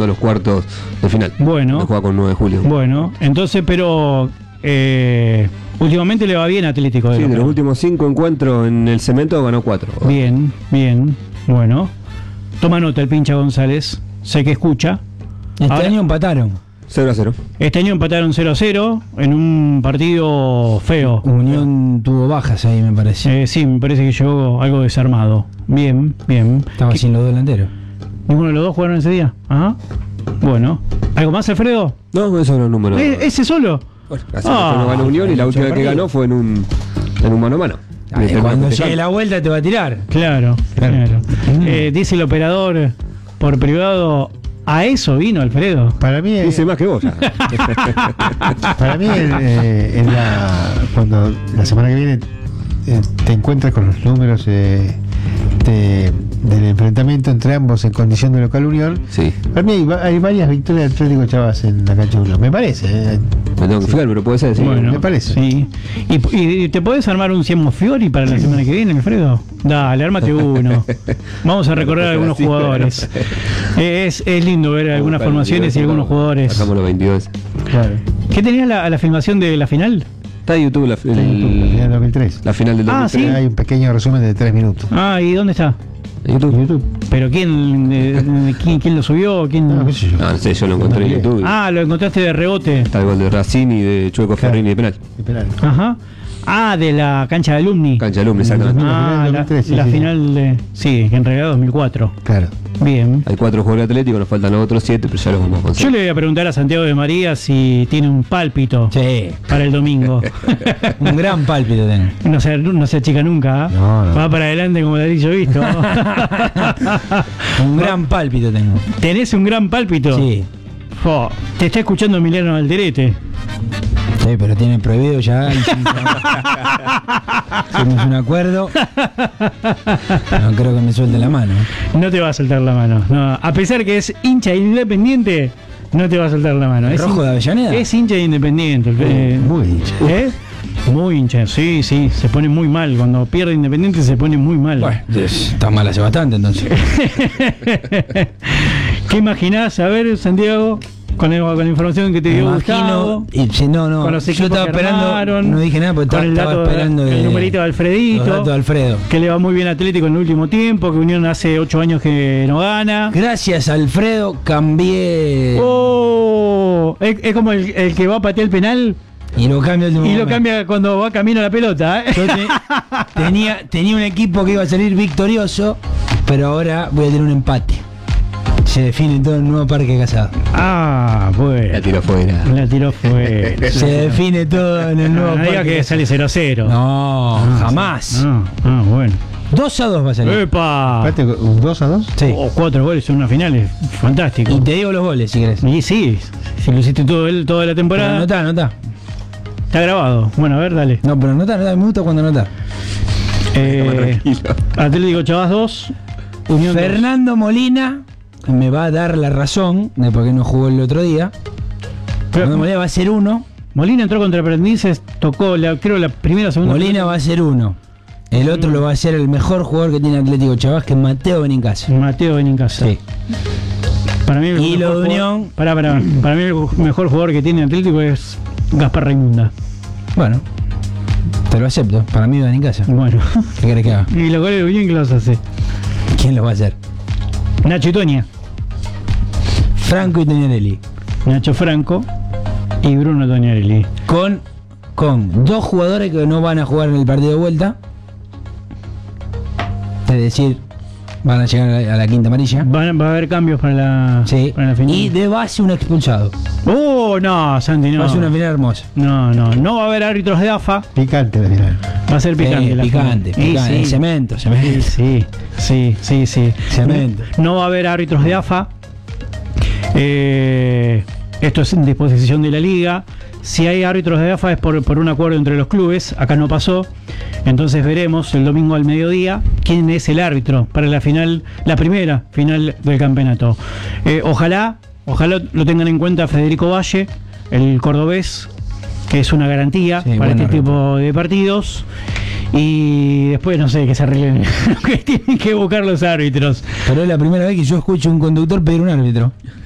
pasando a los cuartos de final. Bueno. Que juega con 9 de julio. Bueno, entonces, pero últimamente le va bien a Atlético. Sí, de los últimos 5 encuentros en el cemento ganó 4. Bien, bien. Bueno, toma nota el pincha González. Sé que escucha. Este año empataron. 0-0. Este año empataron 0-0 en un partido feo. Unión tuvo bajas ahí, me parece. Sí, me parece que llegó algo desarmado. Bien, bien. Estaba sin los dos delanteros. ¿Ninguno de los dos jugaron ese día? Ajá. Bueno. ¿Algo más, Alfredo? No, esos son los números. ¿Ese solo? Bueno, así que no ganó Unión y la última vez que ganó fue en un mano a mano. Cuando llegue la vuelta te va a tirar. Claro. Dice el operador por privado, a eso vino Alfredo. Para mí dice más que vos. Para mí cuando la semana que viene te encuentras con los números del enfrentamiento entre ambos en condición de local Unión. Sí. Para mí hay varias victorias de Atlético Chavas en la cancha de Unión. Me parece. Me tengo que fijar, pero puede ser. Sí. Bueno, me parece. Sí. ¿Y te podés armar un Siemo Fiori para la semana que viene, Alfredo? Dale, ármate uno. Vamos a recorrer algunos jugadores. Es lindo ver algunas formaciones y algunos jugadores. Sacamos los 22. Claro. ¿Qué tenías la filmación de la final? Está en YouTube La final del 2003. la final del 2003. ¿sí? Hay un pequeño resumen de 3 minutos. ¿Y dónde está? En YouTube. ¿Pero quién lo subió? ¿Quién? No, qué sé yo. No sé, yo lo encontré en YouTube. Lo encontraste de rebote. Está el gol de Racing y de Chueco Ferrini de penal. De penal. Aja. De la cancha de Alumni. Cancha de Alumni, exactamente. La final de... Sí, en realidad 2004. Claro. Bien. Hay 4 jugadores atléticos, nos faltan los otros 7, pero ya los vamos a Yo conseguir. le voy a preguntar a Santiago de María si tiene un pálpito Sí. para el domingo. Un gran pálpito tengo. No se achica nunca. No. Va para adelante como ladrillo visto. Un gran pálpito tengo. ¿Tenés un gran pálpito? Sí. Te está escuchando Emiliano Alderete. Sí, pero tiene prohibido ya. Hicimos un acuerdo. No creo que me suelte la mano. No te va a soltar la mano. No. A pesar que es hincha Independiente, no te va a soltar la mano. ¿Rojo de Avellaneda? Es hincha de Independiente. Muy hincha. Muy hincha, sí. Se pone muy mal. Cuando pierde Independiente se pone muy mal. Bueno, está mal hace bastante entonces. ¿Qué imaginás? A ver, Santiago, con la información que te dio Gustavo. Y si no, Con los yo equipos estaba que esperando, armaron, no dije nada porque con el estaba dato esperando el numerito de Alfredito, los datos de Alfredo. que le va muy bien a Atlético en el último tiempo, que Unión hace 8 años que no gana. Gracias Alfredo cambié Es como el que va a patear el penal y lo cambio el y lo cambia cuando va camino a la pelota. Yo tenía un equipo que iba a salir victorioso, pero ahora voy a tener un empate. Se define todo el nuevo Parque Casado. Bueno. La tiró fuera. Se define todo en el nuevo No diga Parque que Casado. sale 0-0. No, jamás. Bueno. 2-2 va a salir. ¡Epa! Aparte, ¿un 2-2? Sí. 4 goles en una final es fantástico. Y te digo los goles si querés. Y sí, si lo hiciste toda la temporada. Anotá. Está grabado. Bueno, a ver, dale. No, pero anotá, me gusta cuando anotá. Atlético Chavas 2, Unión Fernando Molina me va a dar la razón de por qué no jugó el otro día. Fernando Molina va a ser 1. Molina entró contra Aprendices, tocó creo la primera o segunda. Molina va a ser 1. El otro lo va a ser el mejor jugador que tiene Atlético Chavas, que es Mateo Benincasa. Mateo Benincasa. Sí. Para mí Y lo de Unión. Para mí el mejor jugador que tiene Atlético es Gaspar Raimunda. Bueno, te lo acepto. Para mí Benincasa. Bueno. ¿Qué querés que haga? Y los goles de Unión, ¿quién los hace? ¿Quién lo va a hacer? Nacho y Toña. Franco y Toñarelli. Nacho Franco y Bruno Toñarelli. Con 2 jugadores que no van a jugar en el partido de vuelta. Es decir, van a llegar a la quinta amarilla. Va a haber cambios para la final. Y de base un expulsado. No, Santi, no. Va a ser una final hermosa. No va a haber árbitros de AFA. Picante la final. Va a ser picante. Picante. Sí. Cemento. Sí. Cemento. No va a haber árbitros de AFA. Esto es en disposición de la liga. Si hay árbitros de AFA es por un acuerdo entre los clubes. Acá no pasó. Entonces veremos el domingo al mediodía quién es el árbitro para la final, la primera final del campeonato. Ojalá lo tengan en cuenta Federico Valle, el cordobés, que es una garantía para este tipo de partidos. Y después no sé, que se arreglen que tienen que buscar los árbitros. Pero es la primera vez que yo escucho un conductor pedir un árbitro.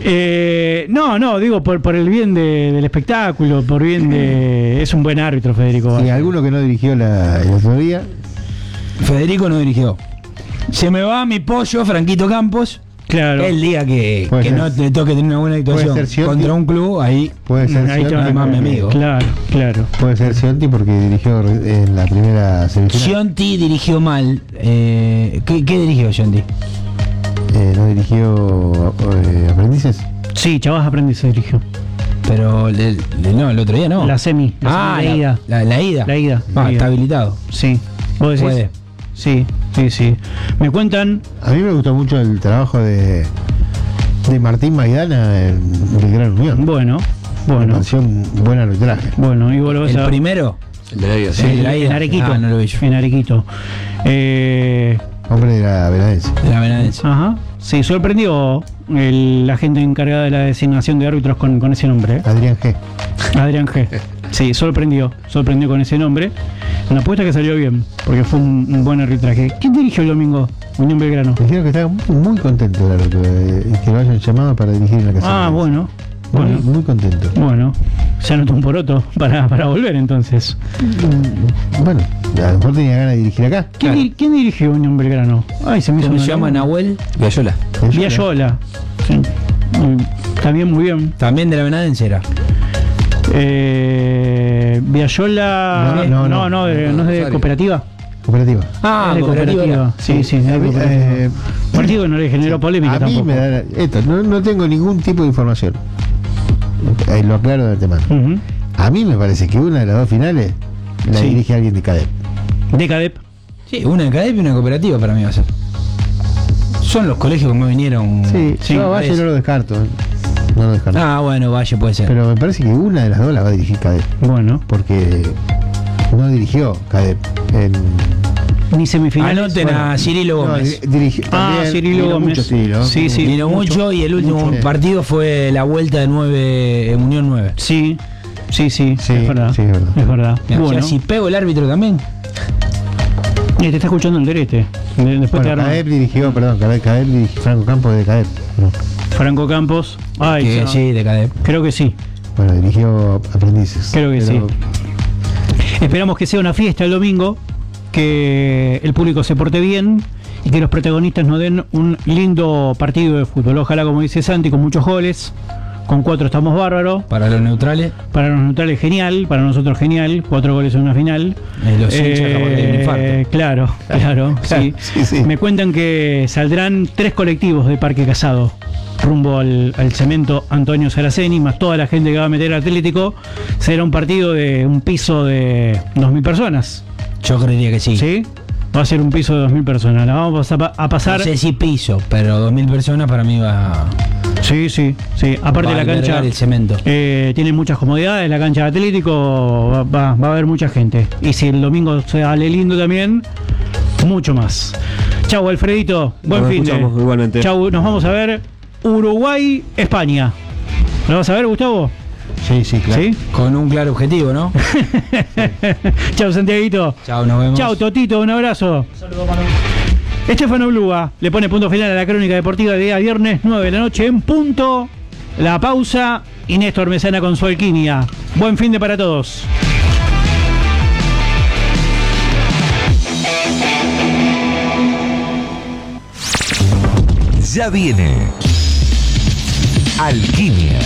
No, digo por el bien del espectáculo, por bien de... Es un buen árbitro, Federico Sí, Valle. alguno que no dirigió el otro día. Federico no dirigió. Se me va mi pollo, Franquito Campos. Claro. El día que Puede ser. no te toque tener una buena actuación ser Sciolti. contra un club, ahí Puede ser Ahí te Sciolti, van más mi amigo. Claro. Puede ser Sciolti porque dirigió en la primera semifinal. Sciolti dirigió mal. ¿Qué dirigió Sciolti? ¿No dirigió Aprendices? Sí, Chavas Aprendiz se dirigió. Pero no, el otro día no. La semi. La ida. La ida. La ida. Ah, La ida. está habilitado. Sí. ¿Vos decís? Puede. Sí. Me cuentan... A mí me gustó mucho el trabajo de Martín Maidana en Belgrano Unión. Bueno. Me pareció un buen arbitraje. Bueno, y vos lo ves El primero. El de la ida, Sí, la ida. en Arequito. Ah, no lo vi yo. En Arequito. Hombre de la Venadense. De la Benadense. Ajá. Sí, sorprendió la gente encargada de la designación de árbitros con ese nombre. Adrián G. Adrián G. Sí, sorprendió con ese nombre. Una apuesta que salió bien, porque fue un buen arbitraje. ¿Quién dirigió el domingo? Unión Belgrano. Dijeron que estaba muy contento el árbitro, que lo hayan llamado para dirigir en la casa. Ah, bueno. Muy contento. Bueno, se anotó un poroto para volver entonces. Bueno, a lo mejor tenía ganas de dirigir acá. ¿Quién dirigió Unión Belgrano? Ay, se me hizo ¿Cómo se una llama? laguna. Nahuel Gallola. Villayola. Sí. También muy bien. También de la Benadense era. Villayola. No es de cooperativa. Cooperativa. Ah, Es de cooperativa. Sí, es de cooperativa. Partido que no le generó polémica a mí tampoco. me da esto, no tengo ningún tipo de información. Lo aclaro de antemano. Ujú. A mí me parece que una de las dos finales la Sí. dirige alguien de CADEP. De Cadep. Sí, una de CADEP y una cooperativa para mí va a ser. Son los colegios que me vinieron. Sí, Sí, yo a Valle parece. no lo descarto. No lo descarto. Ah, bueno, Valle puede ser. Pero me parece que una de las dos la va a dirigir CADEP. Bueno, Porque no dirigió CADEP en. ni semifinales. Anoten a Cirilo Gómez. Cirilo Gómez. Mucho Cirilo. Sí, sí. Vino mucho y el último mucho. partido fue la vuelta de 9 en Unión 9. Sí, es verdad. sí, es verdad. Es verdad. O Bueno, sea, si pego el árbitro también. te está escuchando el derete. Después te Bueno, arma CADEP dirigió Franco Campos de CADEP. No. Franco Campos. Ay, Que ya. sí, de CADEP. Creo que sí. Bueno, dirigió Aprendices. Creo que Pero Esperamos que sea una fiesta el domingo, que el público se porte bien y que los protagonistas nos den un lindo partido de fútbol. Ojalá, como dice Santi, con muchos goles. Con 4 estamos bárbaros. Para los neutrales. Para los neutrales genial, para nosotros genial. 4 goles en una final. Los hinchas capaz que tienen infarto. Claro, sí. Sí. Me cuentan que saldrán 3 colectivos de Parque Casado rumbo al cemento Antonio Saraceni, más toda la gente que va a meter al Atlético. Será un partido de un piso de 2.000 personas. Yo creería que sí. ¿Sí? Va a ser un piso de 2.000 personas. La vamos a pasar. No sé si piso, pero 2.000 personas para mí va. Sí. Aparte va la a cancha. albergar el cemento. Tiene muchas comodidades, la cancha de Atlético va a haber mucha gente. Y si el domingo se sale lindo también, mucho más. Chau, Alfredito, buen Nos fin de. escuchamos, igualmente. Chau, nos vamos a ver Uruguay, España. ¿Lo vas a ver, Gustavo? Sí, claro. ¿Sí? Con un claro objetivo, ¿no? Chau, Santiaguito. Chao, nos vemos. Chau, Totito, un abrazo. Saludos, Manu. Estefano Blúa le pone punto final a la crónica deportiva de día viernes 9 de la noche en punto. La pausa y Néstor Mesana con su alquimia. Buen fin de para todos. Ya viene Alquimia.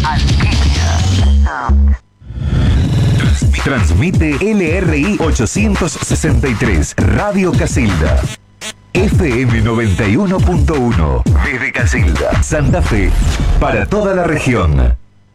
Transmite LRI 863 Radio Casilda. FM 91.1 desde Casilda, Santa Fe, para toda la región.